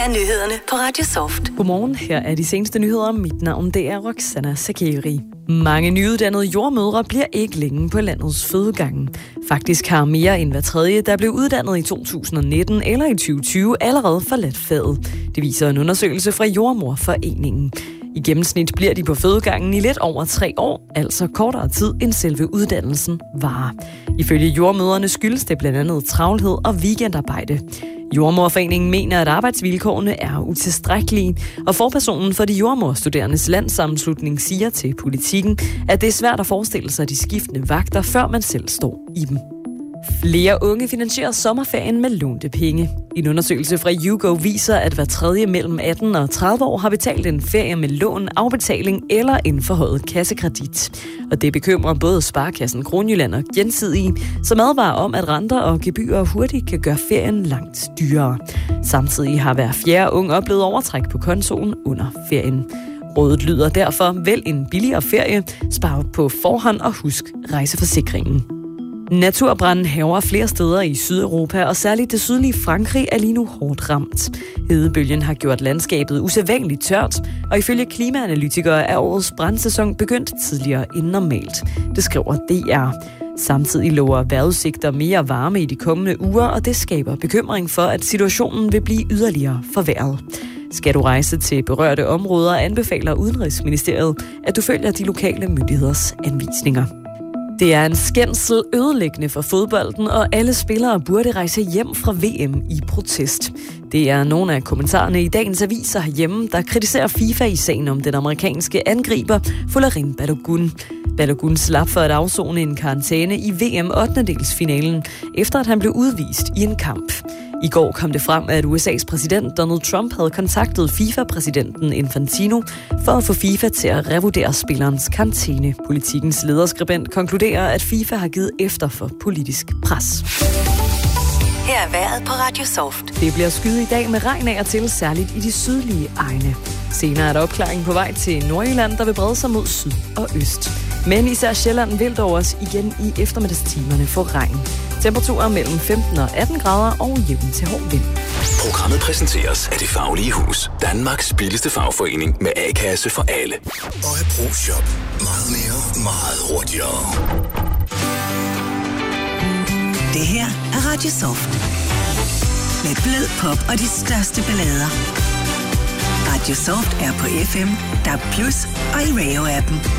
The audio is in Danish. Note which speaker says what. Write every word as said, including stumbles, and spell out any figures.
Speaker 1: af nyhederne på Radio Soft.
Speaker 2: Godmorgen, her er de seneste nyheder. Mit navn det er Roxana Sakeri. Mange nyuddannede jordmødre bliver ikke længe på landets fødegange. Faktisk har mere end hver tredje, der blev uddannet i to tusind nitten eller i tyve tyve, allerede forladt faget. Det viser en undersøgelse fra Jordemoderforeningen. I gennemsnit bliver de på fødegangen i lidt over tre år, altså kortere tid end selve uddannelsen varer. Ifølge jordmødrene skyldes det blandt andet travlhed og weekendarbejde. Jordemoderforeningen mener, at arbejdsvilkårene er utilstrækkelige, og forpersonen for de jordmoderstuderendes landssammenslutning siger til Politikken, at det er svært at forestille sig de skiftende vagter, før man selv står i dem. Flere unge finansierer sommerferien med lånte penge. En undersøgelse fra YouGo viser, at hver tredje mellem atten og tredive år har betalt en ferie med lån, afbetaling eller en forhøjet kassekredit. Og det bekymrer både Sparekassen Kronjylland og Gjensidige, som advarer om, at renter og gebyrer hurtigt kan gøre ferien langt dyrere. Samtidig har hver fjerde ung oplevet overtræk på kontoen under ferien. Rådet lyder derfor: vælg en billigere ferie, spar på forhånd og husk rejseforsikringen. Naturbranden hærger flere steder i Sydeuropa, og særligt det sydlige Frankrig er lige nu hårdt ramt. Hedebølgen har gjort landskabet usædvanligt tørt, og ifølge klimaanalytikere er årets brandsæson begyndt tidligere end normalt. Det skriver D R. Samtidig lover vejrudsigter mere varme i de kommende uger, og det skaber bekymring for, at situationen vil blive yderligere forværret. Skal du rejse til berørte områder, anbefaler Udenrigsministeriet, at du følger de lokale myndigheders anvisninger. Det er en skændsel ødelæggende for fodbolden, og alle spillere burde rejse hjem fra V M i protest. Det er nogle af kommentarerne i dagens aviser herhjemme, der kritiserer FIFA i sagen om den amerikanske angriber Folarin Balogun. Balogun slap for at afsone en karantæne i V M ottendedelsfinalen, efter at han blev udvist i en kamp. I går kom det frem, at U S A's præsident Donald Trump havde kontaktet FIFA-præsidenten Infantino for at få FIFA til at revurdere spillerens karantæne. Politikens lederskribent konkluderer, at FIFA har givet efter for politisk pres.
Speaker 1: Her er vejret på Radio Soft.
Speaker 2: Det bliver skyet i dag med regn af og til, særligt i de sydlige egne. Senere er der opklaring på vej til Nordjylland, der vil brede sig mod syd og øst. Men især Sjælland vil dog også igen i eftermiddagstimerne få regn. Temperaturer mellem femten og atten grader og jævn til hård vind.
Speaker 3: Programmet præsenteres af Det Faglige Hus. Danmarks billigste fagforening med A-kasse for alle.
Speaker 4: Og et Pro-shop. Meget mere, meget hurtigere.
Speaker 1: Det her er Radio Soft. Med blød pop og de største ballader. Radio Soft er på F M, D A B plus og i radio-appen.